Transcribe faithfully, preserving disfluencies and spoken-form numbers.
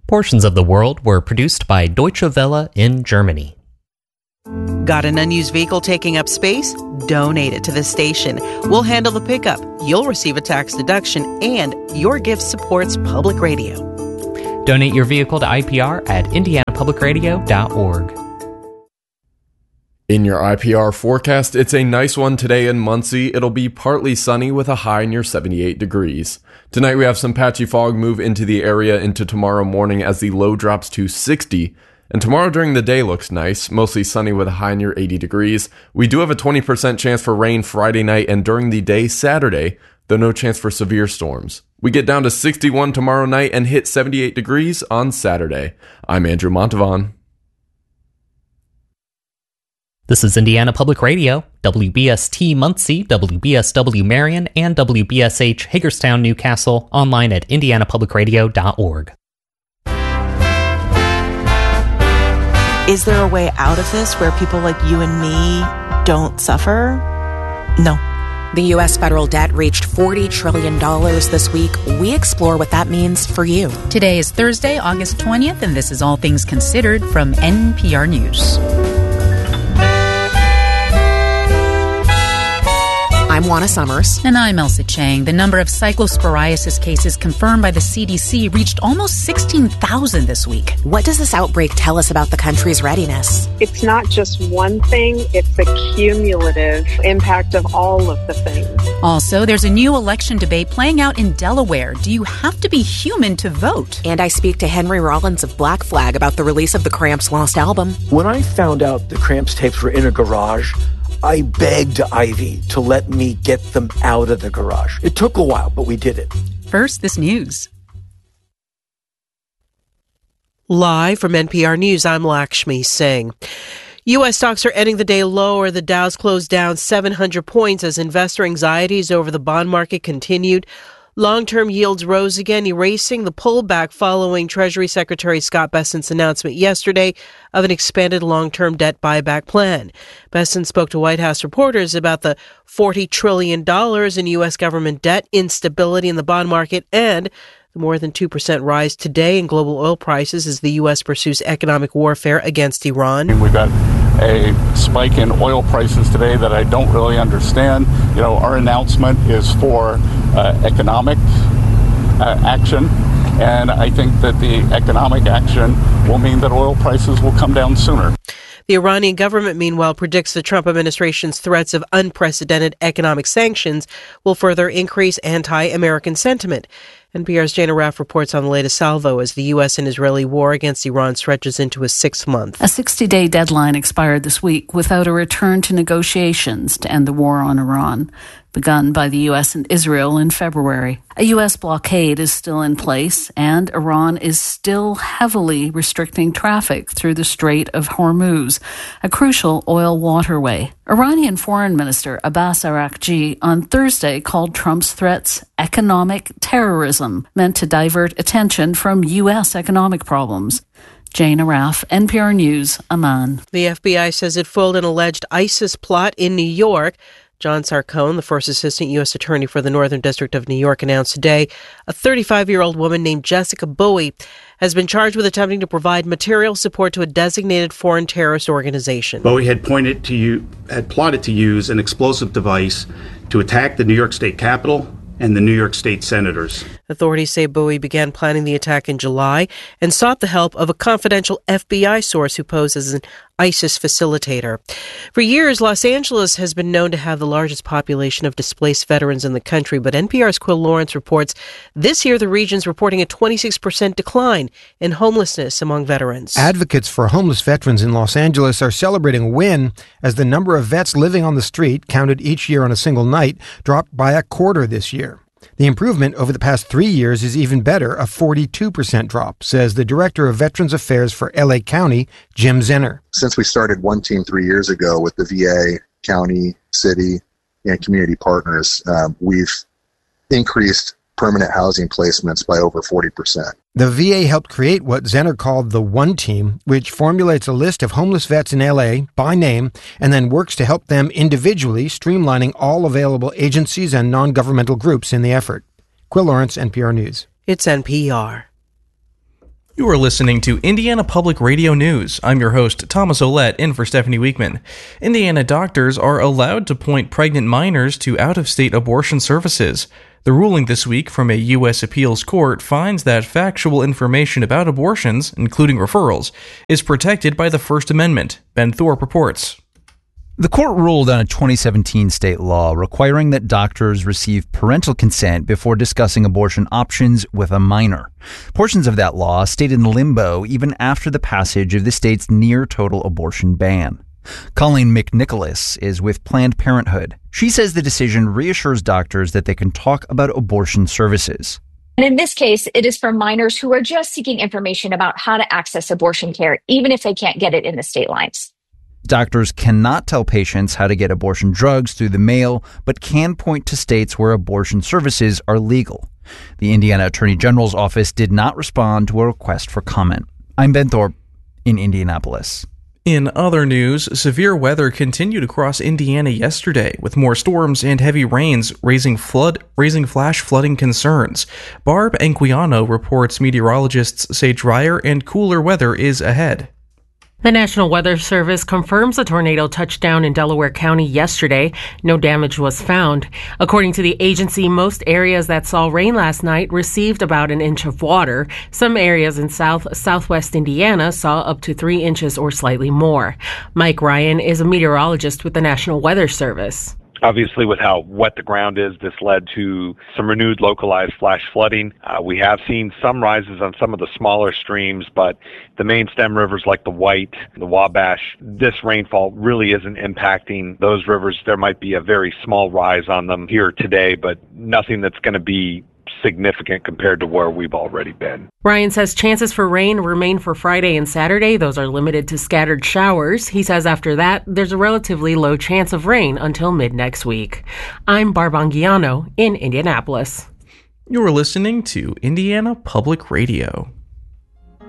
Portions of the World were produced by Deutsche Welle in Germany. Got an unused vehicle taking up space? Donate it to the station. We'll handle the pickup. You'll receive a tax deduction, and your gift supports public radio. Donate your vehicle to I P R at indiana public radio dot org. In your I P R forecast, it's a nice one today in Muncie. It'll be partly sunny with a high near seventy-eight degrees. Tonight we have some patchy fog move into the area into tomorrow morning as the low drops to sixty. And tomorrow during the day looks nice, mostly sunny with a high near eighty degrees. We do have a twenty percent chance for rain Friday night and during the day Saturday, though no chance for severe storms. We get down to sixty-one tomorrow night and hit seventy-eight degrees on Saturday. I'm Andrew Montavon. This is Indiana Public Radio, W B S T Muncie, W B S W Marion, and W B S H Hagerstown, Newcastle, online at indiana public radio dot org. Is there a way out of this where people like you and me don't suffer? No. The U S federal debt reached forty trillion dollars this week. We explore what that means for you. Today is Thursday, August twentieth, and this is All Things Considered from N P R News. I'm Juana Summers. And I'm Elsa Chang. The number of cyclosporiasis cases confirmed by the C D C reached almost sixteen thousand this week. What does this outbreak tell us about the country's readiness? It's not just one thing, it's a cumulative impact of all of the things. Also, there's a new election debate playing out in Delaware. Do you have to be human to vote? And I speak to Henry Rollins of Black Flag about the release of the Cramps' lost album. When I found out the Cramps tapes were in a garage, I begged Ivy to let me get them out of the garage. It took a while, but we did it. First, this news. Live from N P R News, I'm Lakshmi Singh. U S stocks are ending the day lower. The Dow's closed down seven hundred points as investor anxieties over the bond market continued. Long-term yields rose again, erasing the pullback following Treasury Secretary Scott Bessent's announcement yesterday of an expanded long-term debt buyback plan. Bessent spoke to White House reporters about the forty trillion dollars in U S government debt, instability in the bond market, and the more than two percent rise today in global oil prices as the U S pursues economic warfare against Iran. We've got a spike in oil prices today that I don't really understand. You know, our announcement is for uh, economic uh, action, and I think that the economic action will mean that oil prices will come down sooner. The Iranian government, meanwhile, predicts the Trump administration's threats of unprecedented economic sanctions will further increase anti-American sentiment. N P R's Jana Raff reports on the latest salvo as the U S and Israeli war against Iran stretches into a sixth month. A sixty-day deadline expired this week without a return to negotiations to end the war on Iran, begun by the U S and Israel in February. A U S blockade is still in place, and Iran is still heavily restricting traffic through the Strait of Hormuz, a crucial oil waterway. Iranian Foreign Minister Abbas Araghchi on Thursday called Trump's threats economic terrorism, meant to divert attention from U S economic problems. Jana Raff, N P R News, Amman. The F B I says it foiled an alleged ISIS plot in New York. John Sarcone, the first assistant U S attorney for the Northern District of New York, announced today a thirty-five-year-old woman named Jessica Bowie has been charged with attempting to provide material support to a designated foreign terrorist organization. Bowie had pointed to you, had plotted to use an explosive device to attack the New York State Capitol and the New York State senators. Authorities say Bowie began planning the attack in July and sought the help of a confidential F B I source who posed as an ISIS facilitator. For years, Los Angeles has been known to have the largest population of displaced veterans in the country, but N P R's Quill Lawrence reports this year the region's reporting a twenty-six percent decline in homelessness among veterans. Advocates for homeless veterans in Los Angeles are celebrating a win as the number of vets living on the street, counted each year on a single night, dropped by a quarter this year. The improvement over the past three years is even better, a forty-two percent drop, says the Director of Veterans Affairs for L A County, Jim Zenner. Since we started One Team three years ago with the V A, county, city, and community partners, um, we've increased permanent housing placements by over forty percent. The V A helped create what Zenner called the One Team, which formulates a list of homeless vets in L A by name and then works to help them individually, streamlining all available agencies and non-governmental groups in the effort. Quill Lawrence, N P R News. It's N P R. You are listening to Indiana Public Radio News. I'm your host, Thomas Ouellette, in for Stephanie Weekman. Indiana doctors are allowed to point pregnant minors to out-of-state abortion services. The ruling this week from a U S appeals court finds that factual information about abortions, including referrals, is protected by the First Amendment. Ben Thorpe reports. The court ruled on a twenty seventeen state law requiring that doctors receive parental consent before discussing abortion options with a minor. Portions of that law stayed in limbo even after the passage of the state's near-total abortion ban. Colleen McNicholas is with Planned Parenthood. She says the decision reassures doctors that they can talk about abortion services. And in this case, it is for minors who are just seeking information about how to access abortion care, even if they can't get it in the state lines. Doctors cannot tell patients how to get abortion drugs through the mail, but can point to states where abortion services are legal. The Indiana Attorney General's office did not respond to a request for comment. I'm Ben Thorpe in Indianapolis. In other news, severe weather continued across Indiana yesterday, with more storms and heavy rains raising flood, raising flash flooding concerns. Barb Anquiano reports meteorologists say drier and cooler weather is ahead. The National Weather Service confirms a tornado touched down in Delaware County yesterday. No damage was found. According to the agency, most areas that saw rain last night received about an inch of water. Some areas in south southwest Indiana saw up to three inches or slightly more. Mike Ryan is a meteorologist with the National Weather Service. Obviously, with how wet the ground is, this led to some renewed localized flash flooding. Uh, we have seen some rises on some of the smaller streams, but the main stem rivers like the White, the Wabash, this rainfall really isn't impacting those rivers. There might be a very small rise on them here today, but nothing that's going to be significant compared to where we've already been. Ryan says chances for rain remain for Friday and Saturday. Those are limited to scattered showers. He says after that, there's a relatively low chance of rain until mid next week. I'm Barb Anquiano in Indianapolis. You're listening to Indiana Public Radio.